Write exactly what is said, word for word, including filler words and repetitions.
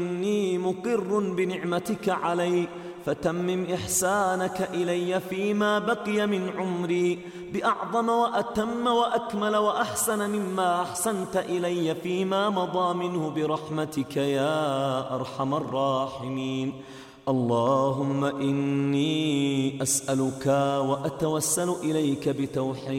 إني مقر بنعمتك علي، فتمم إحسانك إلي فيما بقي من عمري بأعظم وأتم وأكمل وأحسن مما أحسنت إلي فيما مضى منه برحمتك يا أرحم الراحمين. اللهم إني أسألك وأتوسل إليك بتوحيد